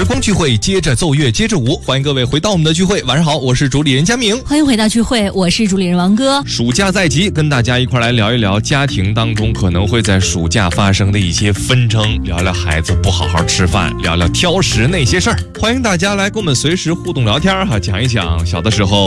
时光聚会，接着奏乐，接着舞，欢迎各位回到我们的聚会。晚上好，我是主理人佳明。 欢迎回到聚会，我是主理人王哥。 暑假在即，跟大家一块来聊一聊家庭当中可能会在暑假发生的一些纷争，聊聊孩子不好好吃饭，聊聊挑食那些事儿。欢迎大家来跟我们随时互动聊天哈，讲一讲小的时候